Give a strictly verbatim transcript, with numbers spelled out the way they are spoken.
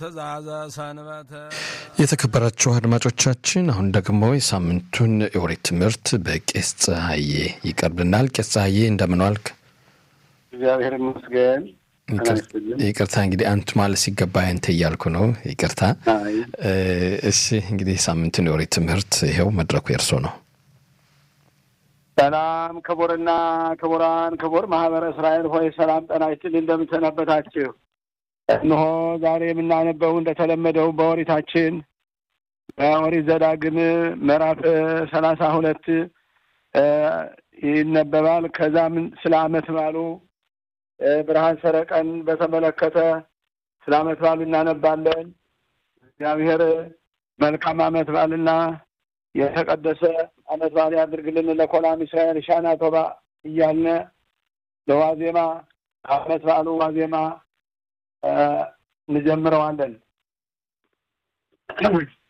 የተከበራችሁ አድማጮቻችን አሁን ደግሞ የሳምንቱን የኦሪት ትምህርት በቄስ ፀሐዬ ይቀርብልናል። ቄስ ፀሐዬ እንደምን ዋልክ? እግዚአብሔር ይመስገን። ይቅርታ እንግዲህ አንተ ማለት ሲገባ አንተ እያልኩ ነው። ይቅርታ። እሺ እንግዲህ ሳምንቱን የኦሪት ትምህርት ይሄው መድረኩ የርሶ ነው። ሰላም ክቡርና ክቡራን ክቡር ማህበረ እስራኤል ሆይ ሰላም ጤና ይስጥልኝ። እንደምን ሰነበታችሁ? እነሆ ዛሬ የምናነበው እንደተለመደው በኦሪታችን በኦሪት ዘዳግም ምዕራፍ ሰላሳ ሁለት ይነበባል። ከዛም ስለ ዓመት በዓሉ ብርሃን ሰረቀን በተመለከተ ስለ ዓመት በዓሉ እናነባለን። እግዚአብሔር መልካም ዓመት በዓልና የተቀደሰ ዓመት በዓል ያድርግልን ለኮላም እስራኤል ሻና ቶባ እያልን ለዋዜማ ዓመት በዓሉ ዋዜማ እንጀምረዋለን።